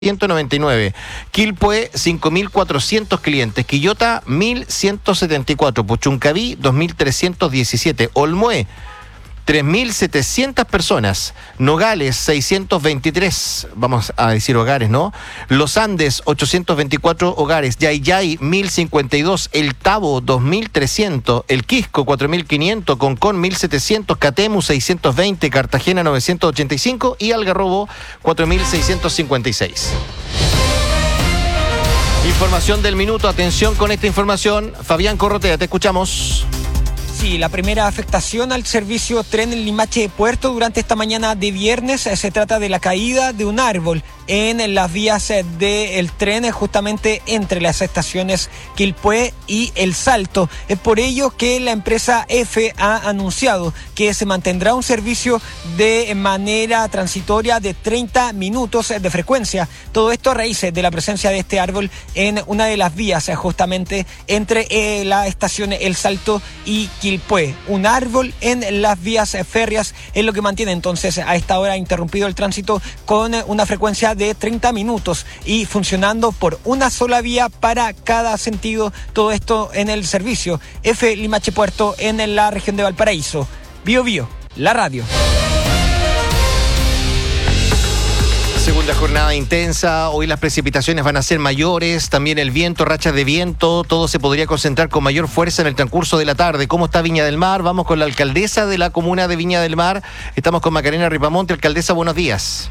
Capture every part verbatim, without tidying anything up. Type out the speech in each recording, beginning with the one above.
ciento noventa y nueve, Quilpué cinco mil cuatrocientos clientes, Quillota mil ciento setenta y cuatro, Puchuncaví dos mil trescientos diecisiete, Olmué tres mil setecientas personas, Nogales seiscientos veintitrés, vamos a decir hogares, ¿no? Los Andes ochocientos veinticuatro hogares, Yayay mil cincuenta y dos, El Tabo dos mil trescientos, El Quisco cuatro mil quinientos, Concón mil setecientos, Catemu seiscientos veinte, Cartagena novecientos ochenta y cinco y Algarrobo cuatro mil seiscientos cincuenta y seis. Información del minuto, atención con esta información. Fabián Corrotea, te escuchamos. Sí, la primera afectación al servicio tren en Limache Puerto durante esta mañana de viernes se trata de la caída de un árbol en las vías del tren, justamente entre las estaciones Quilpué y El Salto. Es por ello que la empresa F ha anunciado que se mantendrá un servicio de manera transitoria de treinta minutos de frecuencia. Todo esto a raíz de la presencia de este árbol en una de las vías, justamente entre eh, la estación El Salto y Quilpué. Un árbol en las vías férreas es lo que mantiene entonces a esta hora interrumpido el tránsito con una frecuencia de treinta minutos y funcionando por una sola vía para cada sentido. Todo esto en el servicio F Limache Puerto en la región de Valparaíso. Bio Bio, la radio. Segunda jornada intensa, hoy las precipitaciones van a ser mayores, también el viento, rachas de viento, todo se podría concentrar con mayor fuerza en el transcurso de la tarde. ¿Cómo está Viña del Mar? Vamos con la alcaldesa de la comuna de Viña del Mar, estamos con Macarena Ripamonte. Alcaldesa, buenos días.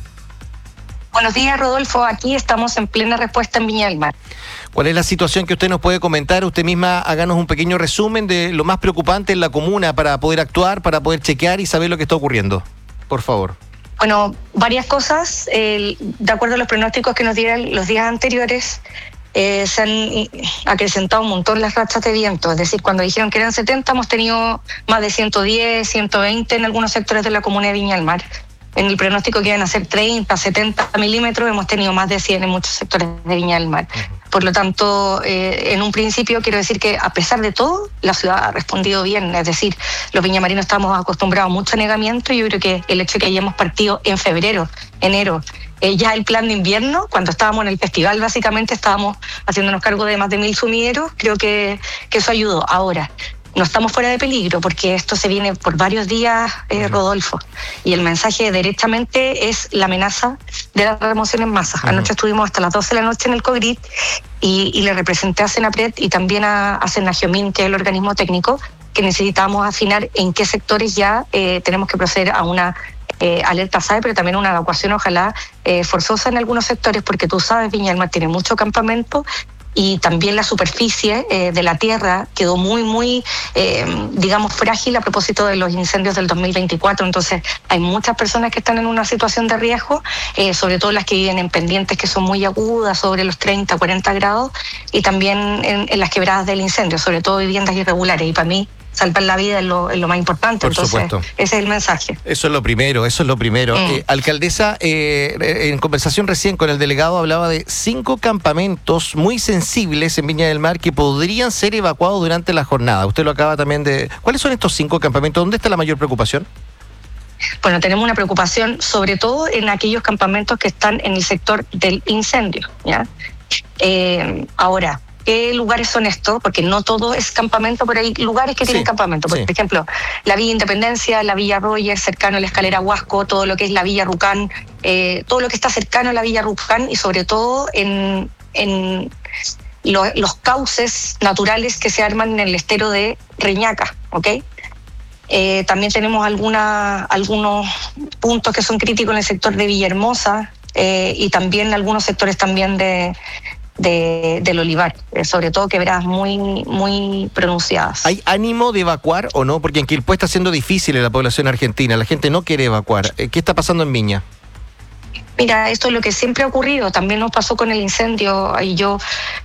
Buenos días, Rodolfo, aquí estamos en plena respuesta en Viña del Mar. ¿Cuál es la situación que usted nos puede comentar? Usted misma háganos un pequeño resumen de lo más preocupante en la comuna para poder actuar, para poder chequear y saber lo que está ocurriendo, por favor. Bueno, varias cosas. Eh, de acuerdo a los pronósticos que nos dieron los días anteriores, eh, se han acrecentado un montón las rachas de viento. Es decir, cuando dijeron que eran setenta, hemos tenido más de ciento diez, ciento veinte en algunos sectores de la comuna de Viña del Mar. En el pronóstico que iban a ser treinta, setenta milímetros, hemos tenido más de cien en muchos sectores de Viña del Mar. Por lo tanto, eh, en un principio quiero decir que a pesar de todo, la ciudad ha respondido bien. Es decir, los viñamarinos estamos acostumbrados a mucho anegamiento y yo creo que el hecho de que hayamos partido en febrero, enero, eh, ya el plan de invierno, cuando estábamos en el festival básicamente estábamos haciéndonos cargo de más de mil sumideros, creo que, que eso ayudó. Ahora, no estamos fuera de peligro porque esto se viene por varios días, eh, Rodolfo, y el mensaje derechamente es la amenaza de la remoción en masa. Uh-huh. Anoche estuvimos hasta las doce de la noche en el COGRIT y, y le representé a Senapred y también a, a Senagiomín, que es el organismo técnico, que necesitamos afinar en qué sectores ya eh, tenemos que proceder a una eh, alerta S A E, pero también una evacuación ojalá eh, forzosa en algunos sectores, porque tú sabes, Viña del Mar tiene mucho campamento y también la superficie eh, de la tierra quedó muy, muy, eh, digamos, frágil a propósito de los incendios del dos mil veinticuatro. Entonces, hay muchas personas que están en una situación de riesgo, eh, sobre todo las que viven en pendientes que son muy agudas, sobre los treinta, cuarenta grados, y también en, en las quebradas del incendio, sobre todo viviendas irregulares. Y para mí, salvar la vida es lo, es lo más importante. Por Entonces, supuesto. Ese es el mensaje. Eso es lo primero, eso es lo primero. Mm. Eh, alcaldesa, eh, en conversación recién con el delegado hablaba de cinco campamentos muy sensibles en Viña del Mar que podrían ser evacuados durante la jornada. Usted lo acaba también de... ¿Cuáles son estos cinco campamentos? ¿Dónde está la mayor preocupación? Bueno, tenemos una preocupación sobre todo en aquellos campamentos que están en el sector del incendio, ¿ya? Eh, ahora... ¿Qué lugares son estos? Porque no todo es campamento, pero hay lugares que tienen sí, campamento. Por sí. ejemplo, la Villa Independencia, la Villa Roger, cercano a la Escalera Huasco, todo lo que es la Villa Rucán, eh, todo lo que está cercano a la Villa Rucán y sobre todo en, en lo, los cauces naturales que se arman en el estero de Reñaca, ¿ok? Eh, también tenemos alguna, algunos puntos que son críticos en el sector de Villahermosa eh, y también algunos sectores también de... De, del olivar, eh, sobre todo quebradas muy, muy pronunciadas. ¿Hay ánimo de evacuar o no? Porque en Quilpué está siendo difícil en la población argentina, la gente no quiere evacuar. ¿Qué está pasando en Viña? Mira, esto es lo que siempre ha ocurrido, también nos pasó con el incendio, y yo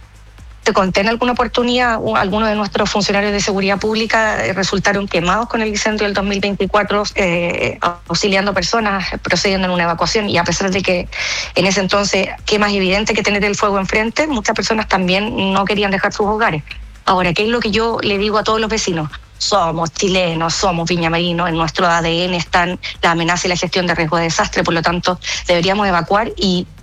te conté en alguna oportunidad, algunos de nuestros funcionarios de seguridad pública resultaron quemados con el incendio del dos mil veinticuatro, eh, auxiliando personas, procediendo en una evacuación, y a pesar de que en ese entonces, qué más evidente que tener el fuego enfrente, muchas personas también no querían dejar sus hogares. Ahora, ¿qué es lo que yo le digo a todos los vecinos? somos chilenos, somos viñamarinos, en nuestro A D N están la amenaza y la gestión de riesgo de desastre, por lo tanto deberíamos evacuar y